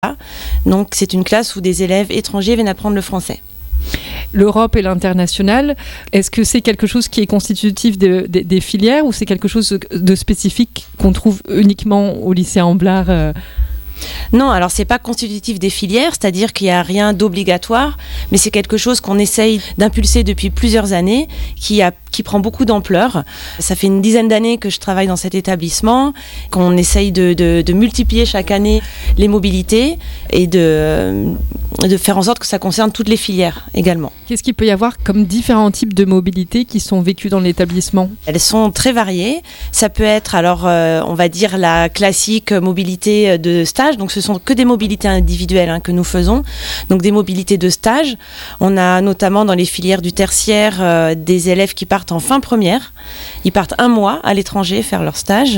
Donc c'est une classe où des élèves étrangers viennent apprendre le français. L'Europe et l'international, est-ce que c'est quelque chose qui est constitutif des filières ou c'est quelque chose de spécifique qu'on trouve uniquement au lycée Amblard Non, alors c'est pas constitutif des filières, c'est-à-dire qu'il n'y a rien d'obligatoire, mais c'est quelque chose qu'on essaye d'impulser depuis plusieurs années, qui prend beaucoup d'ampleur. Ça fait une dizaine d'années que je travaille dans cet établissement, qu'on essaye de multiplier chaque année les mobilités et de faire en sorte que ça concerne toutes les filières également. Qu'est-ce qu'il peut y avoir comme différents types de mobilités qui sont vécues dans l'établissement ? Elles sont très variées. Ça peut être, alors, on va dire la classique mobilité de stage. Donc, ce sont que des mobilités individuelles que nous faisons. Donc, des mobilités de stage. On a notamment dans les filières du tertiaire des élèves qui partent en fin première. Ils partent 1 mois à l'étranger faire leur stage.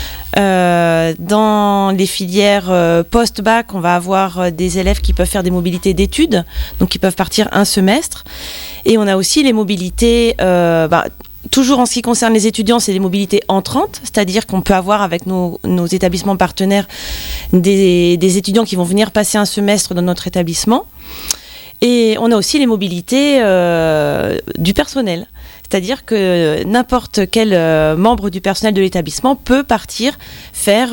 Dans les filières post-bac, on va avoir des élèves qui peuvent faire des mobilités d'études, donc qui peuvent partir 1 semestre. Et on a aussi les mobilités, toujours en ce qui concerne les étudiants, c'est des mobilités entrantes, c'est-à-dire qu'on peut avoir avec nos établissements partenaires des étudiants qui vont venir passer 1 semestre dans notre établissement. Et on a aussi les mobilités du personnel. C'est-à-dire que n'importe quel membre du personnel de l'établissement peut partir faire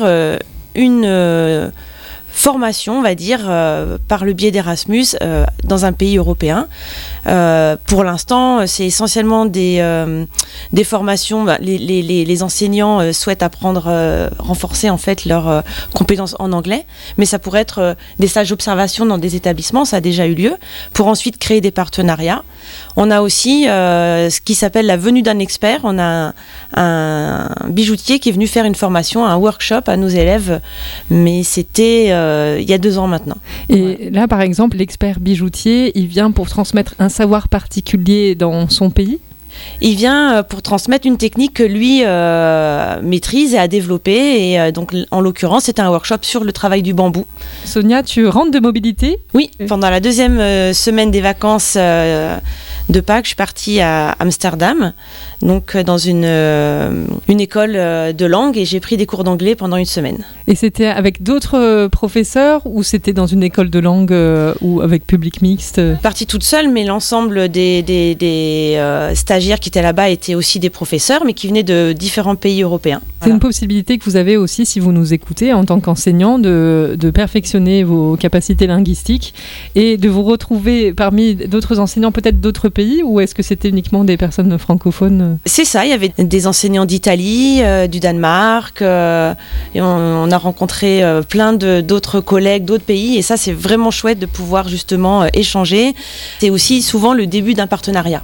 une formation, on va dire, par le biais d'Erasmus dans un pays européen. Pour l'instant, c'est essentiellement des formations. Les enseignants souhaitent renforcer en fait leurs compétences en anglais, mais ça pourrait être des stages d'observation dans des établissements, ça a déjà eu lieu, pour ensuite créer des partenariats. On a aussi ce qui s'appelle la venue d'un expert. On a un bijoutier qui est venu faire une formation, un workshop à nos élèves, mais c'était il y a 2 ans maintenant. Et là, par exemple, l'expert bijoutier, il vient pour transmettre un savoir particulier dans son pays ? Il vient pour transmettre une technique que lui maîtrise et a développée. Et donc, en l'occurrence, c'est un workshop sur le travail du bambou. Sonia, tu rentres de mobilité ? Oui, pendant la 2e semaine des vacances de Pâques, je suis partie à Amsterdam, donc dans une école de langue, et j'ai pris des cours d'anglais pendant 1 semaine. Et c'était avec d'autres professeurs ou c'était dans une école de langue ou avec public mixte ? Je suis partie toute seule, mais l'ensemble des stagiaires qui étaient là-bas étaient aussi des professeurs, mais qui venaient de différents pays européens. C'est une possibilité que vous avez aussi, si vous nous écoutez, en tant qu'enseignant, de perfectionner vos capacités linguistiques et de vous retrouver parmi d'autres enseignants, peut-être d'autres pays, ou est-ce que c'était uniquement des personnes francophones ? C'est ça, il y avait des enseignants d'Italie, du Danemark, et on a rencontré plein d'autres collègues d'autres pays, et ça c'est vraiment chouette de pouvoir justement échanger. C'est aussi souvent le début d'un partenariat.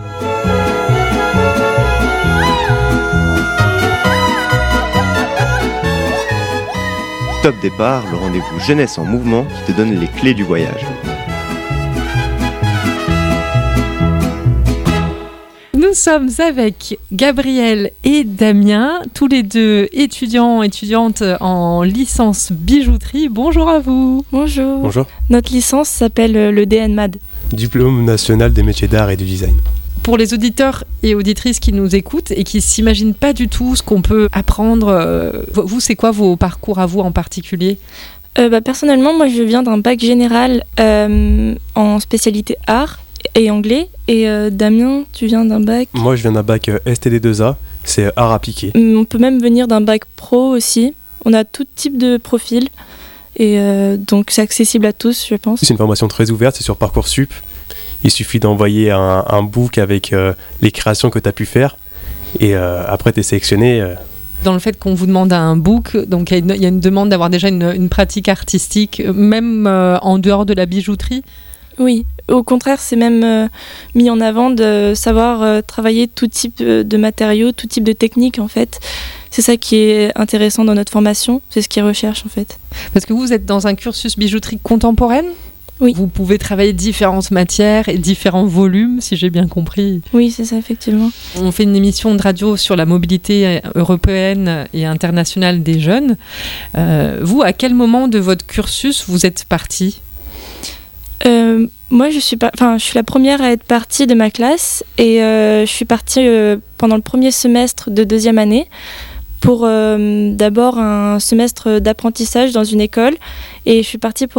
Top Départ, le rendez-vous jeunesse en mouvement qui te donne les clés du voyage. Nous sommes avec Gabriel et Damien, tous les deux étudiantes en licence bijouterie. Bonjour à vous. Bonjour. Bonjour. Notre licence s'appelle le DNMAD. Diplôme national des métiers d'art et du design. Pour les auditeurs et auditrices qui nous écoutent et qui ne s'imaginent pas du tout ce qu'on peut apprendre, vous, c'est quoi vos parcours à vous en particulier ? Personnellement, moi je viens d'un bac général en spécialité art et anglais. Et Damien, tu viens d'un bac ? Moi je viens d'un bac STD2A, c'est art appliqué. On peut même venir d'un bac pro aussi. On a tout type de profil. Et donc c'est accessible à tous, je pense. C'est une formation très ouverte, c'est sur Parcoursup. Il suffit d'envoyer un book avec les créations que tu as pu faire et après tu es sélectionné. Dans le fait qu'on vous demande un book, donc il y a une demande d'avoir déjà une pratique artistique, même en dehors de la bijouterie ? Oui, au contraire, c'est même mis en avant de savoir travailler tout type de matériaux, tout type de techniques en fait. C'est ça qui est intéressant dans notre formation, c'est ce qu'ils recherchent en fait. Parce que vous êtes dans un cursus bijouterie contemporaine ? Oui. Vous pouvez travailler différentes matières et différents volumes, si j'ai bien compris. Oui, c'est ça, effectivement. On fait une émission de radio sur la mobilité européenne et internationale des jeunes. Vous, à quel moment de votre cursus vous êtes partie ? Moi, je suis la première à être partie de ma classe et je suis partie pendant le premier semestre de 2e année. pour d'abord un semestre d'apprentissage dans une école et je suis partie pour